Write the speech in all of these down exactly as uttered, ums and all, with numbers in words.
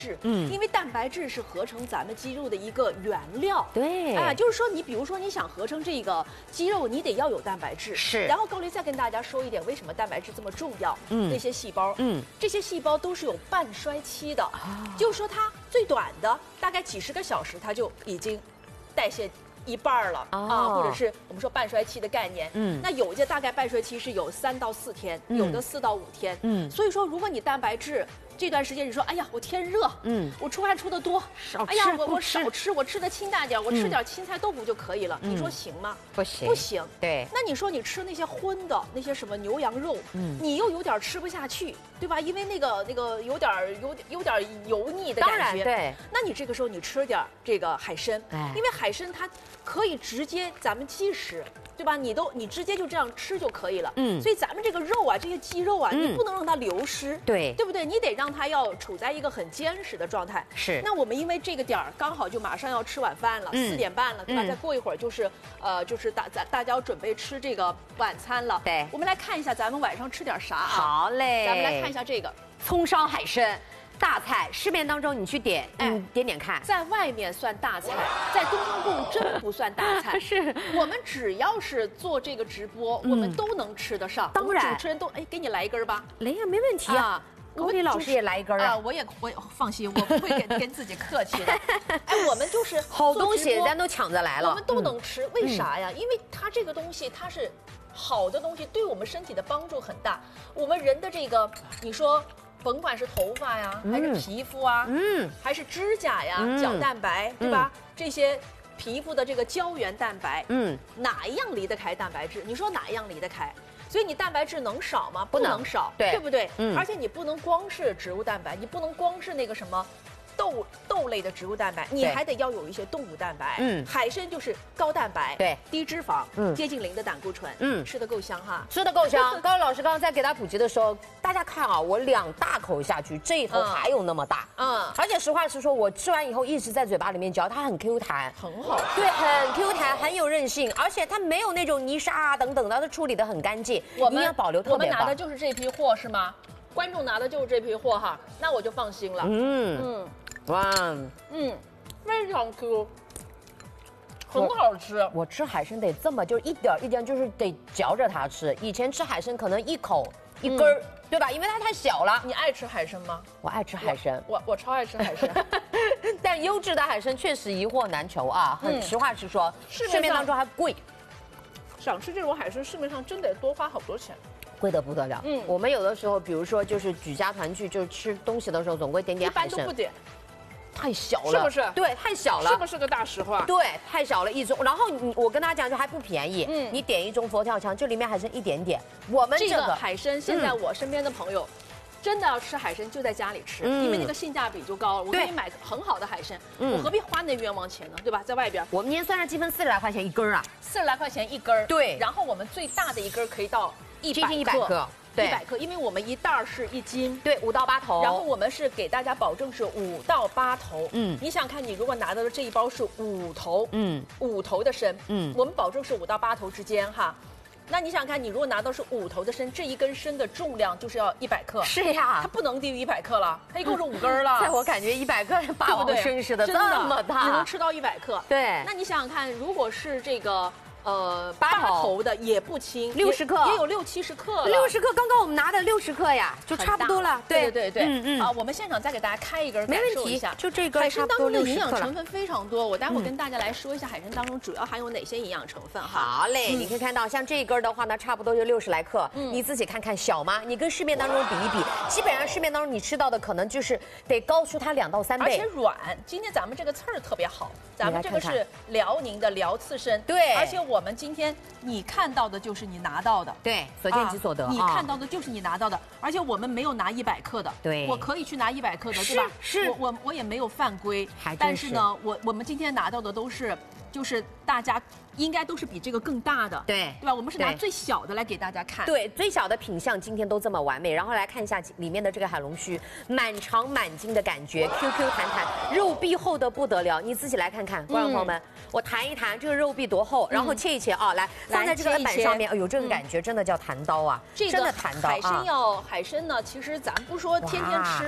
质，嗯，因为蛋白质是合成咱们肌肉的一个原料， 对， 啊，就是说你比如说你想合成这个肌肉，你得要有蛋白质， 是。 然后高丽再跟大家说一点，为什么蛋白质这么重要？嗯，那些细胞，嗯，这些细胞都是有半衰期的，啊、就是说它最短的大概几十个小时，它就已经代谢一半了、哦、啊，或者是我们说半衰期的概念，嗯，那有些大概半衰期是有三到四天，嗯、有的四到五天，嗯，所以说如果你蛋白质这段时间你说，哎呀，我天热，嗯，我出汗出的多， 少吃， 哎呀，我我少吃，我吃的清淡点，我吃点青菜豆腐就可以了。嗯、你说行吗？ 不行， 不行。 对。 那你说你吃那些荤的，那些什么牛羊肉，嗯，你又有点吃不下去，对吧？因为那个那个有点有有点油腻的感觉。 当然对。 那你这个时候你吃点这个海参，哎，因为海参它可以直接咱们即食，对吧？你都你直接就这样吃就可以了。嗯。所以咱们这个肉啊，这些肌肉啊，嗯、你不能让它流失， 对， 对不对？你得让它要处在一个很坚实的状态。 是。 那我们因为这个点儿刚好就马上要吃晚饭了，四、嗯、点半了，对吧？嗯、再过一会儿就是呃，就是大大大家要准备吃这个晚餐了。 对。 我们来看一下咱们晚上吃点啥啊？ 好嘞。 咱们来看一下这个葱烧海参。大菜，市面当中你去点，嗯，哎、点点看， 在外面算大菜，在东方宫真不算大菜。 是， 我们只要是做这个直播，嗯、我们都能吃得上。 当然， 主持人都哎，给你来一根吧。 来呀，没问题啊。高丽老师也来一根啊！ 我也我也放心，我不会跟跟自己客气的。哎，我们就是好东西，咱都抢着来了， 我们都能吃。为啥呀？因为它这个东西它是好的东西，对我们身体的帮助很大。我们人的这个，你说。甭管是头发呀，还是皮肤啊，嗯，还是指甲呀、嗯、角蛋白，对吧？嗯、这些皮肤的这个胶原蛋白，嗯，哪一样离得开蛋白质？你说哪一样离得开？所以你蛋白质能少吗？不能少， 对， 对不对？ 嗯， 而且你不能光是植物蛋白，你不能光是那个什么。豆豆类的植物蛋白，你还得要有一些动物蛋白。嗯，海参就是高蛋白， 对， 低脂肪，嗯，接近零的胆固醇，嗯，吃的够香哈， 吃的够香。高老师刚刚在给他普及的时候，大家看啊，我两大口下去，这一头还有那么大，嗯，而且实话实说，我吃完以后一直在嘴巴里面嚼，它很 Q 弹， 很好， 对，很 Q 弹，很有韧性，而且它没有那种泥沙啊等等的，它处理的很干净， 我们营养保留特别棒。 我们拿的就是这批货是吗？观众拿的就是这批货哈，那我就放心了。嗯嗯。哇，嗯，非常 Q， 很好吃。 我, 我吃海参得这么，就是一点一点，就是得嚼着它吃。以前吃海参可能一口一根儿，嗯、对吧？因为它太小了。 你爱吃海参吗？ 我爱吃海参， 我 我, 我超爱吃海参。 但优质的海参确实一货难求啊，很、嗯、实话实说，市面当中还贵。 想吃这种海参，市面上真得多花好多钱。 贵得不得了。嗯，我们有的时候，比如说就是举家团聚，就是吃东西的时候，总会点点海参。 一般都不点。 太小了， 是不是？ 对，太小了， 是不是个大实话？ 对，太小了一盅。然后你，我跟大家讲，就还不便宜。嗯，你点一盅佛跳墙，这里面还剩一点点。我们这个海参，现在我身边的朋友，真的要吃海参就在家里吃，因为那个性价比就高了。我可以买很好的海参，我何必花那冤枉钱呢？对吧？在外边， 我们年算上积分四十来块钱一根啊， 四十来块钱一根。 对， 然后我们最大的一根可以到一百克。一百克，因为我们一袋是一斤， 对，五到八头。 然后我们是给大家保证是五到八头，嗯，你想看，你如果拿到的这一包是五头，嗯，五头的参，嗯，我们保证是五到八头之间哈。那你想看，你如果拿到是五头的参，这一根参的重量就是要一百克， 是呀， 它不能低于一百克了，它一共是五根了。 在我感觉一百克霸王参似的，这么大， 你能吃到一百克。 对， 那你想想看，如果是这个。呃，八头的也不轻， 六十克也有六七十克了。 六十克，刚刚我们拿的六十克呀，就差不多了。 对对对，嗯嗯。啊，我们现场再给大家开一根，感受一下。 就这根。 海参当中的营养成分非常多，我待会儿跟大家来说一下海参当中主要含有哪些营养成分哈。 好嘞，你可以看到，像这一根的话呢，差不多就六十来克。嗯，你自己看看小吗？你跟市面当中比一比，基本上市面当中你吃到的可能就是得高出它两到三倍。 而且软，今天咱们这个刺儿特别好，咱们这个是辽宁的辽刺参。 对， 而且我们今天。你看到的就是你拿到的， 对，所见即所得。 你看到的就是你拿到的，而且我们没有拿一百克的， 对， 我可以去拿一百克的，对吧？ 是， 我我我也没有犯规，但是呢，我我们今天拿到的都是，就是大家应该都是比这个更大的， 对， 对吧？我们是拿最小的来给大家看， 对，最小的品相今天都这么完美。然后来看一下里面的这个海龙须，满长满筋的感觉 ，Q Q 弹弹，肉壁厚的不得了。你自己来看看，观众朋友们，我弹一弹这个肉壁多厚，然后切一切啊，来。放在这个案板上面，哎呦，这个感觉真的叫弹刀啊！真的弹刀啊！ 海参要海参呢，其实咱不说天天吃，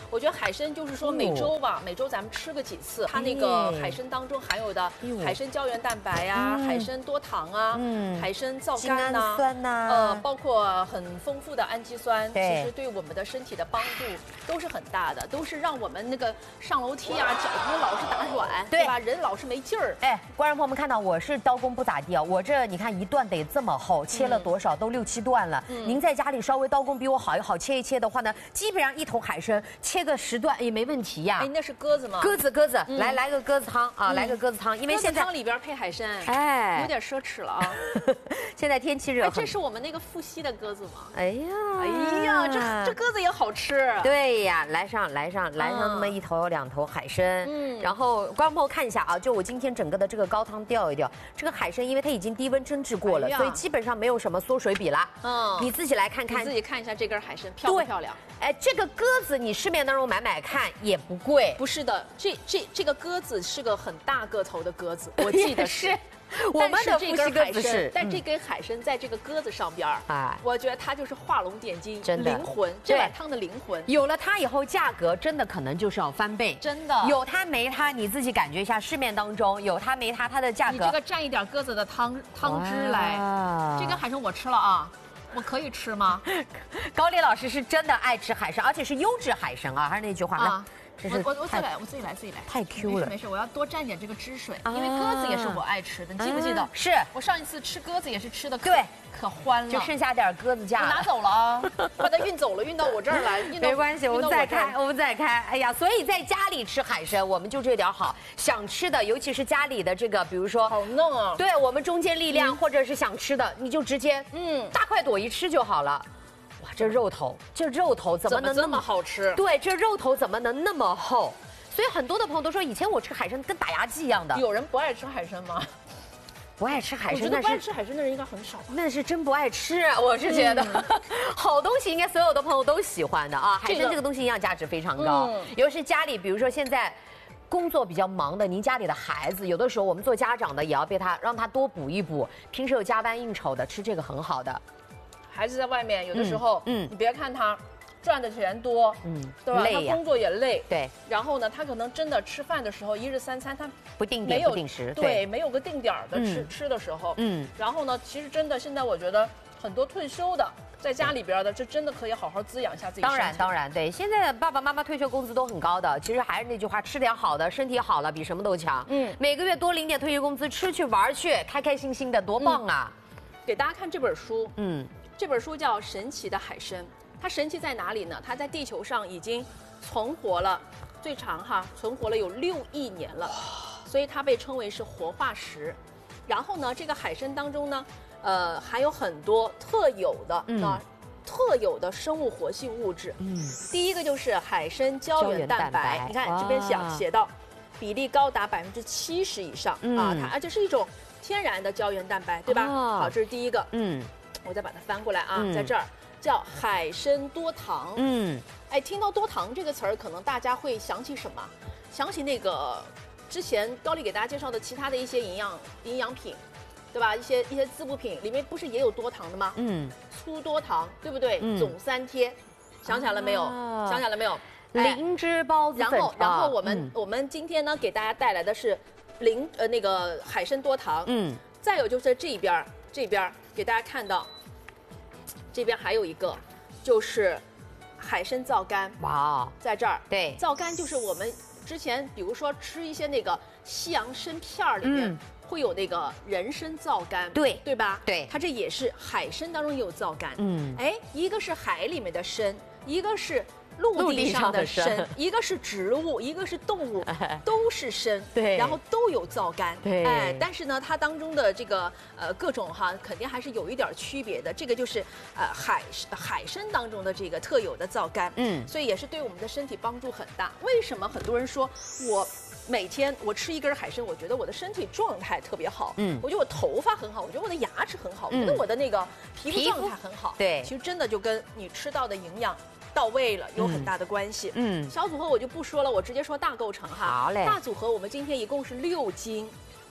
我觉得海参就是说每周吧，每周咱们吃个几次，它那个海参当中含有的海参胶原蛋白呀、海参多糖啊、海参皂苷呐、 酸呐， 呃，包括很丰富的氨基酸，其实对我们的身体的帮助都是很大的，都是让我们那个上楼梯啊，脚不老是打软，对吧？人老是没劲儿。 哎，观众朋友们看到我是刀工不咋地啊，我这你看一段得这么厚，切了多少都六七段了。您在家里稍微刀工比我好一好切一切的话呢，基本上一头海参切个十段也没问题呀。 哎，那是鸽子吗？ 鸽子鸽子，来来个鸽子汤啊，来个鸽子汤，因为现在汤里边配海参， 哎， 有点奢侈了啊。 现在天气热， 这是我们那个富硒的鸽子吗？ 哎呀， 哎呀，这这鸽子也好吃。 对呀，来上来上来上那么一头两头海参，嗯，然后观众朋友看一下啊，就我今天整个的这个高汤调一调，这个海参因为它已经低温蒸制过了，所以基本上没有什么缩水比啦。嗯，你自己来看看， 你自己看一下这根海参漂不漂亮？ 哎，这个鸽子你市面当中买买看也不贵。 不是的，这这这个鸽子是个很大个头的鸽子，我记得是。 我们的富硒鸽子是， 但这根海参在这个鸽子上边儿，哎，我觉得它就是画龙点睛，灵魂，这碗汤的灵魂。 有了它以后，价格真的可能就是要翻倍， 真的。 有它没它，你自己感觉一下，市面当中有它没它，它的价格。 你这个蘸一点鸽子的汤汤汁来，这根海参我吃了啊。我可以吃吗？ 高丽老师是真的爱吃海参，而且是优质海参啊！还是那句话啊， 这是我我自己来，我自己来，自己来。 太 Q 了， 没事，我要多蘸点这个汁水，因为鸽子也是我爱吃的，你记不记得？ 是我上一次吃鸽子也是吃的对， 可欢了， 就剩下点鸽子架， 我拿走了啊，把它运走了，运到我这儿来。 没关系，我们再开，我们再开。哎呀，所以在家里吃海参，我们就这点好，想吃的，尤其是家里的这个，比如说好弄啊， 对我们中坚力量或者是想吃的，你就直接嗯大快朵一吃就好了。哇，这肉头，这肉头怎么能那么好吃？ 对，这肉头怎么能那么厚？所以很多的朋友都说，以前我吃海参跟打牙祭一样的。 有人不爱吃海参吗？ 不爱吃海参， 我觉得不爱吃海参的人应该很少。 那是真不爱吃，我是觉得，好东西应该所有的朋友都喜欢的啊。海参这个东西营养价值非常高，尤其是家里，比如说现在工作比较忙的，您家里的孩子，有的时候我们做家长的也要被他让他多补一补。平时有加班应酬的，吃这个很好的。 孩子在外面有的时候，嗯，你别看他赚的钱多，嗯，对吧？他工作也累， 对。 然后呢，他可能真的吃饭的时候，一日三餐他不定点不定时， 对，没有个定点的吃吃的时候，嗯。然后呢，其实真的现在我觉得很多退休的在家里边的，这真的可以好好滋养一下自己。 当然当然，对。现在爸爸妈妈退休工资都很高的，其实还是那句话，吃点好的，身体好了比什么都强。嗯。每个月多领点退休工资，吃去玩去，开开心心的，多棒啊！ 给大家看这本书，嗯。这本书叫《神奇的海参》，它神奇在哪里呢？它在地球上已经存活了最长哈，存活了有六亿年了，所以它被称为是活化石。然后呢，这个海参当中呢，呃，还有很多特有的啊、嗯、特有的生物活性物质。嗯，第一个就是海参胶原蛋白，你看这边写写到，比例高达百分之七十以上、嗯、啊，它而且是一种天然的胶原蛋白，对吧？哦、好，这是第一个。嗯。我再把它翻过来啊，嗯、在这儿叫海参多糖。嗯，哎，听到多糖这个词儿，可能大家会想起什么？想起那个之前高丽给大家介绍的其他的一些营养营养品，对吧？一些一些滋补品里面不是也有多糖的吗？嗯，粗多糖，对不对？嗯、总三贴，想起来了没有？啊、想起来了没有？ 灵芝孢子粉。 然后，然后我们、嗯、我们今天呢给大家带来的是灵呃那个海参多糖。嗯，再有就是这一边这边给大家看到。这边还有一个，就是海参皂苷。哇，在这儿， 对， 皂苷就是我们之前，比如说吃一些那个西洋参片里面、嗯、会有那个人参皂苷， 对， 对吧？ 对， 它这也是海参当中也有皂苷。嗯，哎，一个是海里面的参，一个是陆地上的参，一个是植物，一个是动物，都是参， 对， 然后都有皂苷， 对， 哎，但是呢，它当中的这个呃各种哈，肯定还是有一点区别的。这个就是呃海海参当中的这个特有的皂苷，嗯，所以也是对我们的身体帮助很大。为什么很多人说我每天我吃一根海参，我觉得我的身体状态特别好，嗯，我觉得我头发很好，我觉得我的牙齿很好，我觉得我的那个皮肤状态很好， 对， 其实真的就跟你吃到的营养到位了有很大的关系。嗯，小组合我就不说了，我直接说大构成哈。 好嘞。 大组合我们今天一共是六斤，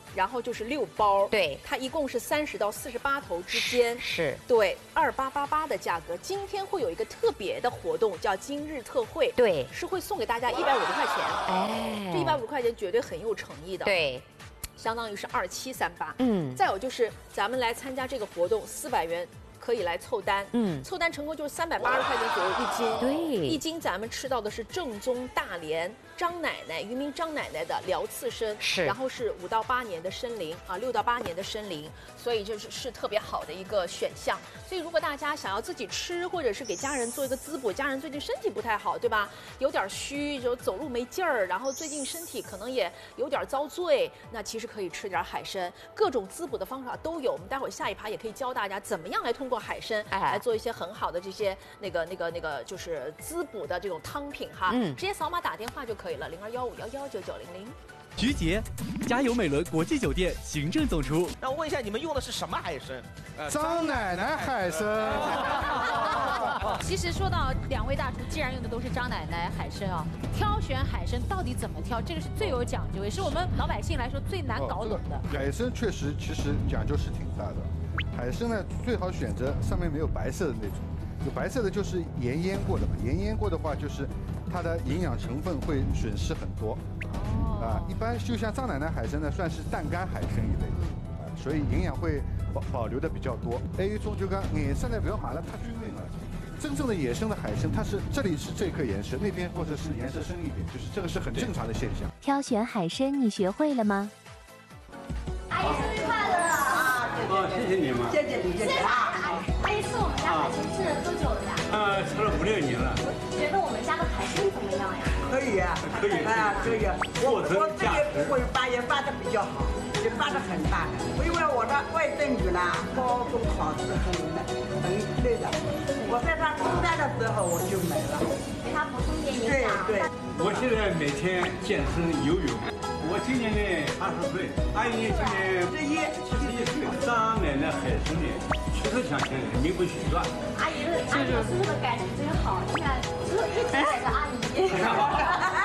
然后就是六包， 对， 它一共是三十到四十八头之间， 是对，二八八八的价格。今天会有一个特别的活动，叫今日特惠， 对， 是会送给大家一百五十块钱， 哎， 这一百五十块钱绝对很有诚意的， 对， 相当于是二七三八， 嗯， 再有就是咱们来参加这个活动，四百元。可以来凑单，嗯，凑单成功就是三百八十块钱左右一斤， 对， 一斤咱们吃到的是正宗大连张奶奶渔民张奶奶的辽刺参， 是， 然后是五到八年的参羚啊，六到八年的参羚，所以就是是特别好的一个选项。所以如果大家想要自己吃，或者是给家人做一个滋补，家人最近身体不太好，对吧？有点虚，就走路没劲儿，然后最近身体可能也有点遭罪，那其实可以吃点海参，各种滋补的方法都有。我们待会儿下一趴也可以教大家怎么样来通过海参来做一些很好的这些那个那个那个就是滋补的这种汤品哈，嗯，直接扫码打电话就可以了，零二幺五幺幺九九零零。 菊姐，嘉游美伦国际酒店行政总厨。 那我问一下，你们用的是什么海参？ 呃，张奶奶海参。 其实说到两位大厨，既然用的都是张奶奶海参啊，挑选海参到底怎么挑，这个是最有讲究，也是我们老百姓来说最难搞懂的。 哦这个、海参确实其实讲究是挺大的。海参呢，最好选择上面没有白色的那种，有白色的就是盐腌过的嘛。盐腌过的话，就是它的营养成分会损失很多。哦。啊，一般就像张奶奶海参呢，算是淡干海参一类的，啊，所以营养会保保留的比较多。还有一种就讲颜色呢，不要买了太均匀了。真正的野生的海参，它是这里是这颗颜色，那边或者是颜色深一点，就是这个是很正常的现象。 挑选海参，你学会了吗？ 阿姨生日快乐啊！ 哦，谢谢你们， 谢谢你，谢谢啊！阿姨吃我们家海参吃了多久了呀？ 啊，吃了五六年了。 觉得我们家的海参怎么样呀？ 可以啊， 可以啊，可以。我我自己不会发也发的比较好，也发的很大的。因为我的外甥女呢，高中考试很很累的，我在她初三的时候我就没了， 给她补充点营养。 对对。 我现在每天健身游泳。我今年呢二十岁，阿姨今年十一七十一岁。张奶奶海参呢，确实强劲，名不虚传。 阿姨的阿姨师傅的感情真好，你看只有一直带着阿姨。